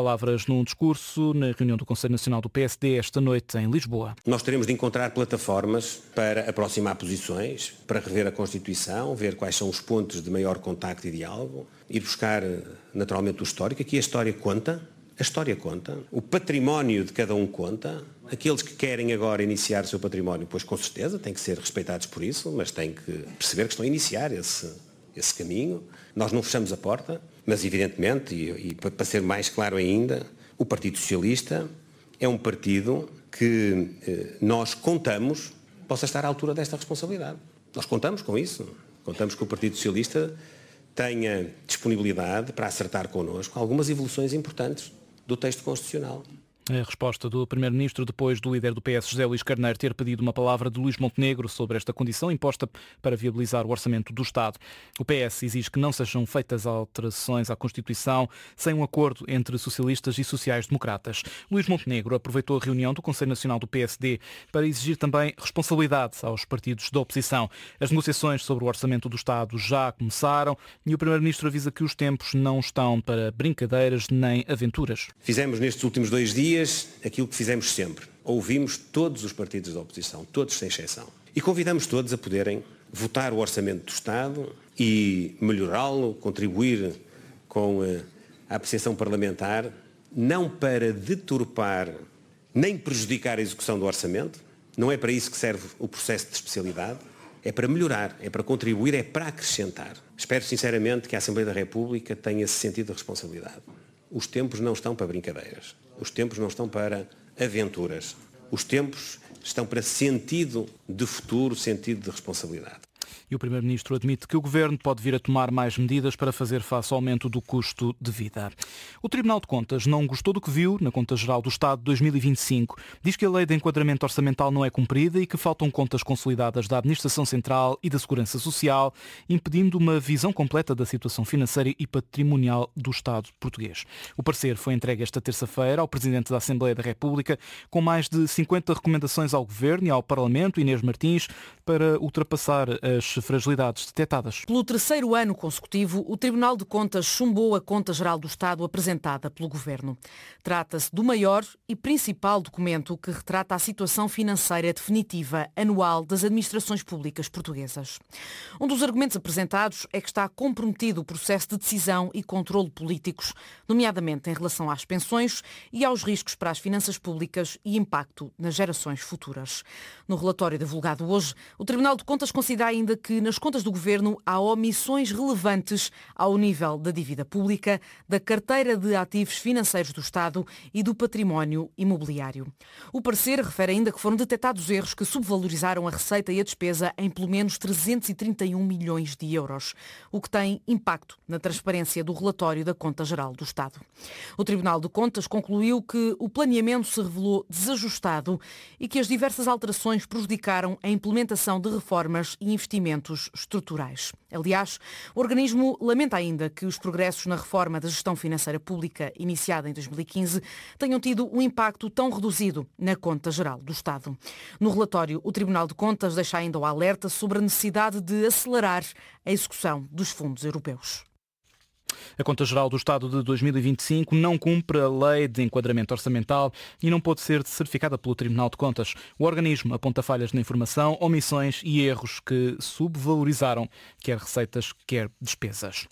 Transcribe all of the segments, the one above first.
palavras num discurso na reunião do Conselho Nacional do PSD esta noite em Lisboa. Nós teremos de encontrar plataformas para aproximar posições, para rever a Constituição, ver quais são os pontos de maior contacto e diálogo, ir buscar naturalmente o histórico. Aqui a história conta, o património de cada um conta. Aqueles que querem agora iniciar o seu património, pois com certeza têm que ser respeitados por isso, mas têm que perceber que estão a iniciar esse caminho. Nós não fechamos a porta, mas evidentemente, e para ser mais claro ainda, o Partido Socialista é um partido que nós contamos possa estar à altura desta responsabilidade. Nós contamos com isso. Contamos que o Partido Socialista tenha disponibilidade para acertar connosco algumas evoluções importantes do texto constitucional. A resposta do Primeiro-Ministro depois do líder do PS, José Luís Carneiro, ter pedido uma palavra de Luís Montenegro sobre esta condição imposta para viabilizar o orçamento do Estado. O PS exige que não sejam feitas alterações à Constituição sem um acordo entre socialistas e sociais-democratas. Luís Montenegro aproveitou a reunião do Conselho Nacional do PSD para exigir também responsabilidade aos partidos da oposição. As negociações sobre o orçamento do Estado já começaram e o Primeiro-Ministro avisa que os tempos não estão para brincadeiras nem aventuras. Fizemos nestes últimos 2 dias aquilo que fizemos sempre. Ouvimos todos os partidos da oposição, todos sem exceção. E convidamos todos a poderem votar o orçamento do Estado e melhorá-lo, contribuir com a apreciação parlamentar, não para deturpar nem prejudicar a execução do orçamento, não é para isso que serve o processo de especialidade, é para melhorar, é para contribuir, é para acrescentar. Espero sinceramente que a Assembleia da República tenha esse sentido de responsabilidade. Os tempos não estão para brincadeiras. Os tempos não estão para aventuras. Os tempos estão para sentido de futuro, sentido de responsabilidade. E o Primeiro-Ministro admite que o Governo pode vir a tomar mais medidas para fazer face ao aumento do custo de vida. O Tribunal de Contas não gostou do que viu na Conta Geral do Estado de 2025. Diz que a Lei de Enquadramento Orçamental não é cumprida e que faltam contas consolidadas da Administração Central e da Segurança Social, impedindo uma visão completa da situação financeira e patrimonial do Estado português. O parecer foi entregue esta terça-feira ao Presidente da Assembleia da República, com mais de 50 recomendações ao Governo e ao Parlamento, Inês Martins, para ultrapassar as fragilidades detectadas. Pelo 3º ano consecutivo, o Tribunal de Contas chumbou a Conta Geral do Estado apresentada pelo Governo. Trata-se do maior e principal documento que retrata a situação financeira definitiva anual das administrações públicas portuguesas. Um dos argumentos apresentados é que está comprometido o processo de decisão e controlo políticos, nomeadamente em relação às pensões e aos riscos para as finanças públicas e impacto nas gerações futuras. No relatório divulgado hoje, o Tribunal de Contas considera ainda que nas contas do Governo há omissões relevantes ao nível da dívida pública, da carteira de ativos financeiros do Estado e do património imobiliário. O parecer refere ainda que foram detectados erros que subvalorizaram a receita e a despesa em pelo menos 331 milhões de euros, o que tem impacto na transparência do relatório da Conta Geral do Estado. O Tribunal de Contas concluiu que o planeamento se revelou desajustado e que as diversas alterações prejudicaram a implementação de reformas e investimentos estruturais. Aliás, o organismo lamenta ainda que os progressos na reforma da gestão financeira pública iniciada em 2015 tenham tido um impacto tão reduzido na Conta Geral do Estado. No relatório, o Tribunal de Contas deixa ainda o alerta sobre a necessidade de acelerar a execução dos fundos europeus. A Conta Geral do Estado de 2025 não cumpre a Lei de Enquadramento Orçamental e não pode ser certificada pelo Tribunal de Contas. O organismo aponta falhas na informação, omissões e erros que subvalorizaram quer receitas, quer despesas.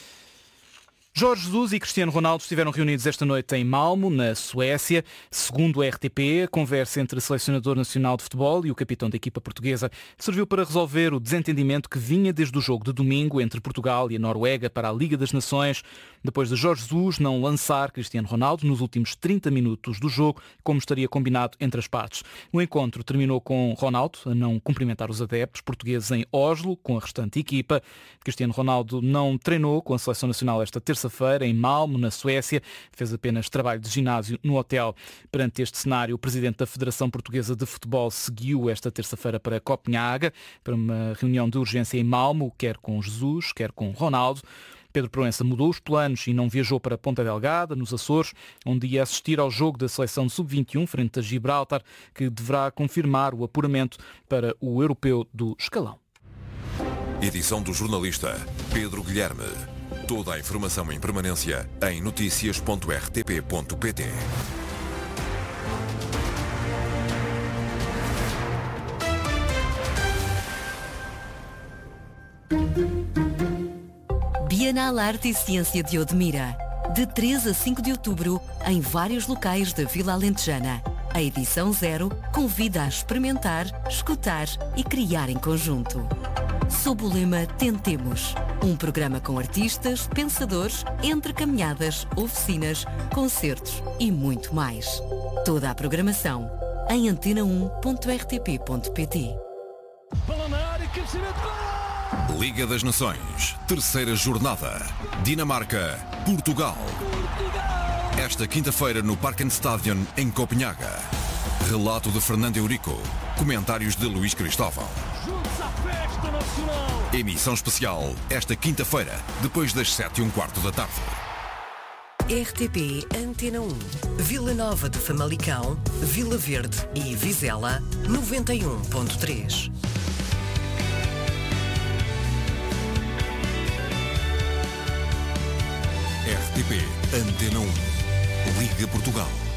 Jorge Jesus e Cristiano Ronaldo estiveram reunidos esta noite em Malmö, na Suécia. Segundo a RTP, a conversa entre o selecionador nacional de futebol e o capitão da equipa portuguesa serviu para resolver o desentendimento que vinha desde o jogo de domingo entre Portugal e a Noruega para a Liga das Nações, depois de Jorge Jesus não lançar Cristiano Ronaldo nos últimos 30 minutos do jogo, como estaria combinado entre as partes. O encontro terminou com Ronaldo a não cumprimentar os adeptos portugueses em Oslo, com a restante equipa. Cristiano Ronaldo não treinou com a seleção nacional esta terça-feira em Malmö, na Suécia. Fez apenas trabalho de ginásio no hotel. Perante este cenário, o presidente da Federação Portuguesa de Futebol seguiu esta terça-feira para Copenhaga, para uma reunião de urgência em Malmö, quer com Jesus, quer com Ronaldo. Pedro Proença mudou os planos e não viajou para Ponta Delgada, nos Açores, onde ia assistir ao jogo da seleção sub-21 frente a Gibraltar, que deverá confirmar o apuramento para o europeu do escalão. Edição do jornalista Pedro Guilherme. Toda a informação em permanência em noticias.rtp.pt. Bienal Arte e Ciência de Odmira. De 3 a 5 de outubro, em vários locais da Vila Alentejana. A edição 0 convida a experimentar, escutar e criar em conjunto. Sob o lema Tentemos. Um programa com artistas, pensadores, entre caminhadas, oficinas, concertos e muito mais. Toda a programação em antena1.rtp.pt. Liga das Nações, terceira jornada. Dinamarca, Portugal. Esta quinta-feira no Parkenstadion, em Copenhaga. Relato de Fernando Eurico. Comentários de Luís Cristóvão. Emissão especial, esta quinta-feira, depois das 7:15 da tarde. RTP Antena 1, Vila Nova de Famalicão, Vila Verde e Vizela, 91.3. RTP Antena 1, Liga Portugal.